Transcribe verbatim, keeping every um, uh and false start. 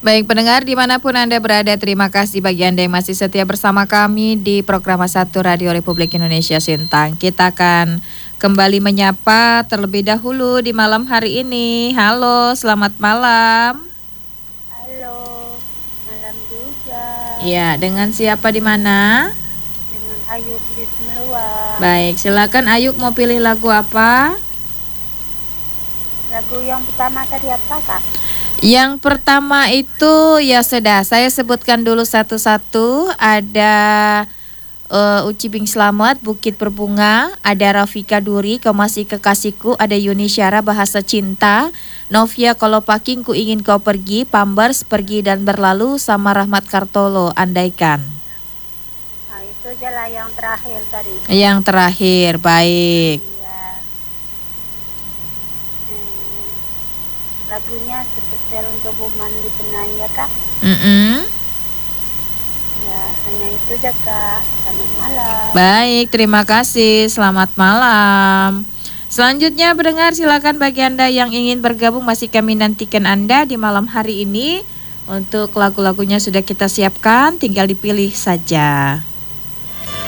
Baik pendengar dimanapun Anda berada, terima kasih bagi Anda yang masih setia bersama kami di program satu Radio Republik Indonesia Sintang. Kita akan kembali menyapa terlebih dahulu di malam hari ini. Halo, selamat malam. Halo, malam juga. Ya, dengan siapa di mana? Dengan Ayub di Semeruan. Baik, silakan Ayub, mau pilih lagu apa? Lagu yang pertama tadi apa, Kak? Yang pertama itu ya sudah, saya sebutkan dulu satu-satu. Ada uh, Uci Bing Slamet, Bukit Berbunga. Ada Rafika Duri, Kau Masih Kekasihku. Ada Yuni Syara, Bahasa Cinta. Novia Kolopaking, Ku Ingin Kau Pergi. Pambers, Pergi dan Berlalu. Sama Rahmat Kartolo, Andaikan. Nah, itu aja lah yang terakhir tadi. Yang terakhir, baik. Iya. Hmm, lagunya spesial untuk Bu Mandi Penang ya, Kak? Mm-mm. Ya, hanya itu aja, Kak. Selamat malam. Baik, terima kasih. Selamat malam. Selanjutnya pendengar, silakan bagi Anda yang ingin bergabung, masih kami nantikan Anda di malam hari ini. Untuk lagu-lagunya sudah kita siapkan, tinggal dipilih saja.